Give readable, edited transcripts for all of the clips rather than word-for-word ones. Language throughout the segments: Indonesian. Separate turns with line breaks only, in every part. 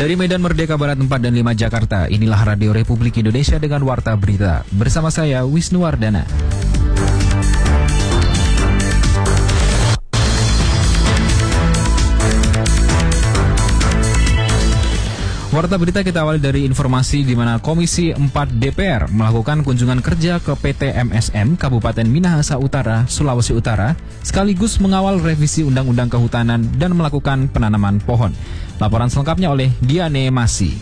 Dari Medan Merdeka Barat 4 dan 5 Jakarta, inilah Radio Republik Indonesia dengan Warta Berita. Bersama saya, Wisnu Wardana. Warta Berita kita awali dari informasi di mana Komisi 4 DPR melakukan kunjungan kerja ke PT MSM Kabupaten Minahasa Utara, Sulawesi Utara, sekaligus mengawal revisi Undang-Undang Kehutanan dan melakukan penanaman pohon. Laporan selengkapnya oleh Diane Masi.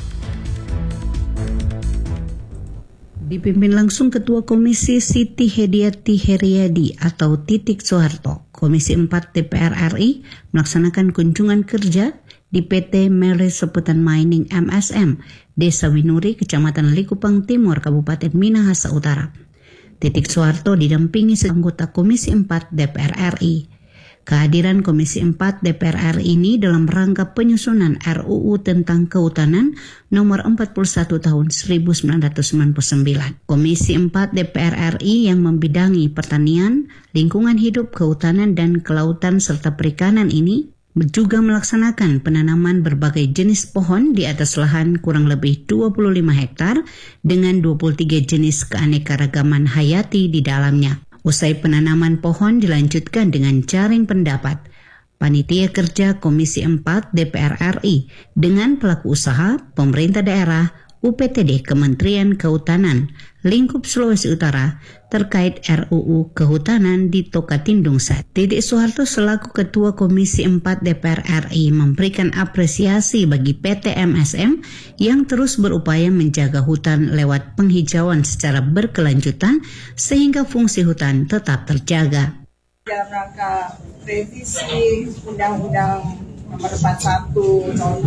Dipimpin langsung Ketua Komisi Siti Hediati Heriadi atau Titik Soeharto, Komisi 4 DPR RI melaksanakan kunjungan kerja di PT Mere Seputan Mining MSM, Desa Winuri, Kecamatan Likupang Timur, Kabupaten Minahasa Utara. Titik Soeharto didampingi anggota Komisi 4 DPR RI. Kehadiran Komisi 4 DPR RI ini dalam rangka penyusunan RUU tentang Kehutanan nomor 41 tahun 1999. Komisi 4 DPR RI yang membidangi pertanian, lingkungan hidup, kehutanan, dan kelautan serta perikanan ini juga melaksanakan penanaman berbagai jenis pohon di atas lahan kurang lebih 25 hektar dengan 23 jenis keanekaragaman hayati di dalamnya. Usai penanaman pohon dilanjutkan dengan jaring pendapat Panitia Kerja Komisi 4 DPR RI dengan pelaku usaha, pemerintah daerah, UPTD, Kementerian Kehutanan, Lingkup Sulawesi Utara terkait RUU Kehutanan di Tokatindung Sat. Titik Soeharto selaku Ketua Komisi 4 DPR RI memberikan apresiasi bagi PT MSM yang terus berupaya menjaga hutan lewat penghijauan secara berkelanjutan sehingga fungsi hutan tetap terjaga.
Dalam rangka revisi Undang-Undang nomor 41 tahun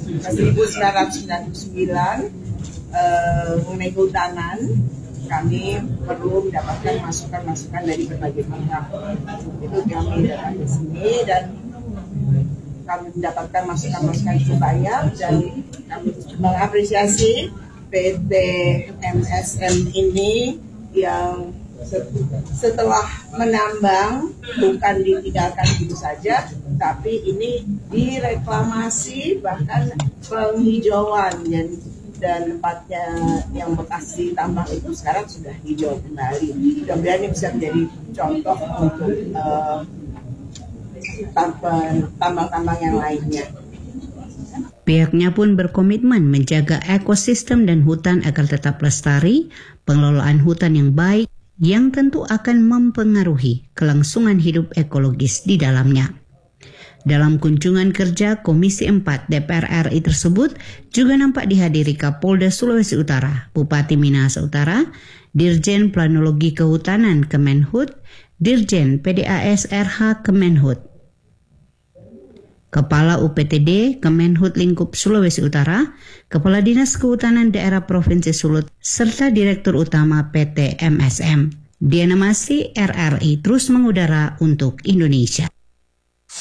1999 mengenai kehutanan, kami perlu mendapatkan masukan-masukan dari berbagai pihak. Itu kami datang ke sini dan kami mendapatkan masukan-masukan cukup banyak dan kami mengapresiasi PT MSM ini yang setelah menambang bukan ditinggalkan gitu saja, tapi ini direklamasi, bahkan penghijauan dan tempatnya yang bekas ditambang itu sekarang sudah hijau kembali. Mudah-mudahan ini bisa menjadi contoh untuk tambang-tambang yang lainnya.
Pihaknya pun berkomitmen menjaga ekosistem dan hutan agar tetap lestari, pengelolaan hutan yang baik yang tentu akan mempengaruhi kelangsungan hidup ekologis di dalamnya. Dalam kunjungan kerja Komisi 4 DPR RI tersebut juga nampak dihadiri Kapolda Sulawesi Utara, Bupati Minahasa Utara, Dirjen Planologi Kehutanan Kemenhut, Dirjen PDAS RH Kemenhut, Kepala UPTD Kemenhut Lingkup Sulawesi Utara, Kepala Dinas Kehutanan Daerah Provinsi Sulut, serta Direktur Utama PT MSM. Diana Masi, RRI terus mengudara untuk Indonesia.